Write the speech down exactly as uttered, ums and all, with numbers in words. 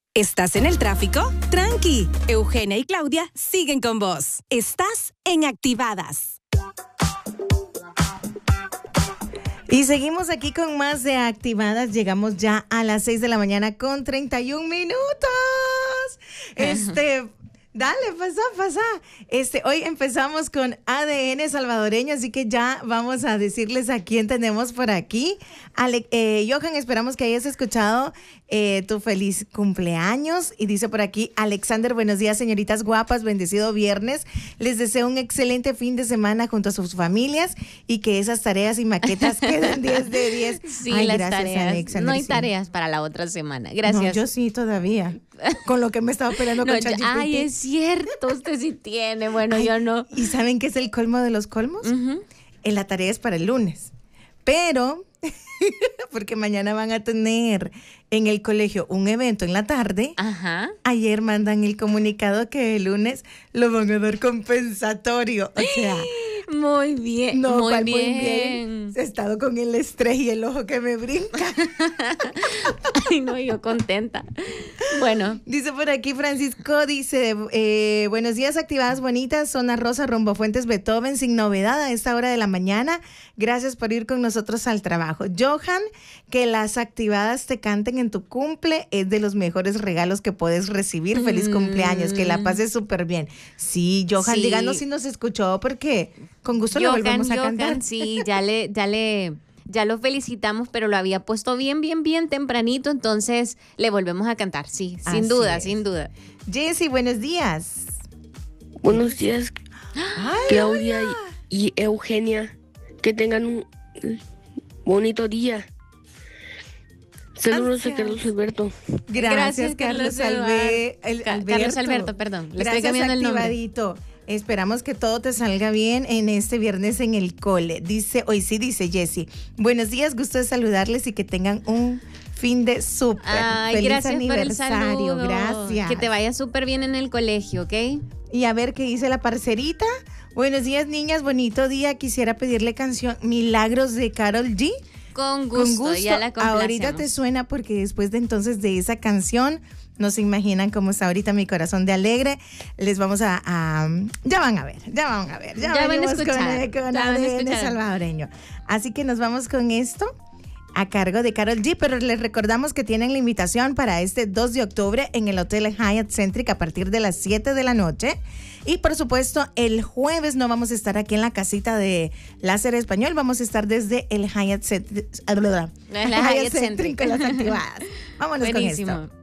¿Estás en el tráfico? Tranqui, Eugenia y Claudia siguen con vos. Estás en Activadas. Y seguimos aquí con más de Activadas. Llegamos ya a las seis de la mañana con treinta y un minutos. Este... Dale, pasa, pasa. Este, hoy empezamos con A D N salvadoreño, así que ya vamos a decirles a quién tenemos por aquí. Ale, eh, Johan, esperamos que hayas escuchado eh, tu feliz cumpleaños. Y dice por aquí, Alexander, buenos días, señoritas guapas, bendecido viernes. Les deseo un excelente fin de semana junto a sus familias y que esas tareas y maquetas queden diez de diez. Sí, Ay, las gracias, tareas. Alexander, no hay sí. tareas para la otra semana. Gracias. No, yo sí todavía. Con lo que me estaba peleando no, con ChatGPT. Ay, es cierto, usted sí tiene. Bueno, Ay, yo no. ¿Y saben qué es el colmo de los colmos? Uh-huh. Eh, la tarea es para el lunes. Pero, porque mañana van a tener en el colegio un evento en la tarde. Ajá. Ayer mandan el comunicado que el lunes lo van a dar compensatorio. O sea... Muy bien, no, muy, cual, bien. muy bien. He estado con el estrés y el ojo que me brinca. Ay, no, yo contenta. Bueno. Dice por aquí Francisco, dice, eh, buenos días, Activadas bonitas, zona rosa, rumbo Fuentes Beethoven, sin novedad a esta hora de la mañana. Gracias por ir con nosotros al trabajo. Johan, que las Activadas te canten en tu cumple es de los mejores regalos que puedes recibir. Feliz mm. cumpleaños, que la pases súper bien. Sí, Johan, sí. Díganos si nos escuchó, porque con gusto Johan, lo volvemos a Johan, cantar. Sí, ya le, ya le, ya lo felicitamos, pero lo había puesto bien, bien, bien tempranito, entonces le volvemos a cantar, sí, sin Así duda, es. sin duda. Jessy, buenos días. Buenos días, Ay, Claudia y, y Eugenia. Que tengan un bonito día. Saludos a Carlos Alberto. Gracias, Gracias Carlos, Carlos Albe, el, Ca- Alberto. Carlos Alberto, perdón. Le Gracias, estoy cambiando el nombre. Activadito. Esperamos que todo te salga bien en este viernes en el cole. Dice, hoy sí dice Jessy. Buenos días, gusto de saludarles y que tengan un fin de súper. Ay, feliz gracias aniversario. Por el saludo. Gracias. Que te vaya súper bien en el colegio, ¿ok? Y a ver qué dice la parcerita. Buenos días, niñas, bonito día. Quisiera pedirle canción Milagros de Karol G. Con gusto, Con gusto. Ya la complacemos. Ahorita te suena porque después de entonces de esa canción, no se imaginan cómo está ahorita mi corazón de alegre. Les vamos a, a ya van a ver, ya van a ver, ya, ya van a escuchar, con, con ya A D N salvadoreño. Así que nos vamos con esto a cargo de Karol G, pero les recordamos que tienen la invitación para este dos de octubre en el Hotel Hyatt Centric a partir de las siete de la noche. Y por supuesto, el jueves no vamos a estar aquí en la casita de Láser Español, vamos a estar desde el Hyatt Centric, el Hyatt Centric con las Activadas. Vámonos Buenísimo. con esto.